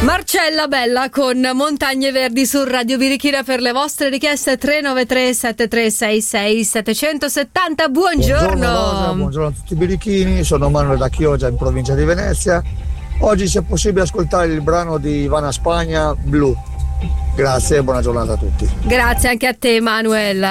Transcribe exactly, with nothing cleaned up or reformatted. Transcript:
Marcella Bella con Montagne Verdi su Radio Birichina. Per le vostre richieste tre nove tre sette tre sei sei sette sette zero. Buongiorno. Buongiorno Rosa, buongiorno a tutti i birichini, sono Manuel da Chioggia in provincia di Venezia. Oggi se è possibile ascoltare il brano di Ivana Spagna, Blu. Grazie e buona giornata a tutti. Grazie anche a te Manuel.